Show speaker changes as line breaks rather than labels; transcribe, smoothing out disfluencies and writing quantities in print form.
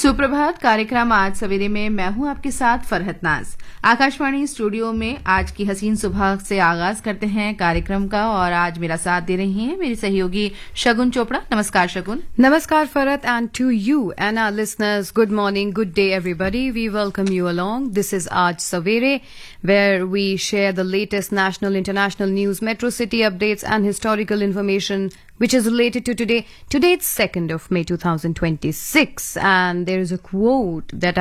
सुप्रभात कार्यक्रम आज सवेरे में मैं हूं आपके साथ फरहत नाज। आकाशवाणी स्टूडियो में आज की हसीन सुबह से आगाज करते हैं कार्यक्रम का और आज मेरा साथ दे रही हैं मेरी सहयोगी शगुन चोपड़ा। नमस्कार शगुन।
Namaskar Farat, and to you and our listeners, good morning, good day everybody. We welcome you along. This is Aaj Savere, where we share the latest national, international news, metro city updates and historical information which is related to today. Today it's 2nd of May 2026 and there is a quote that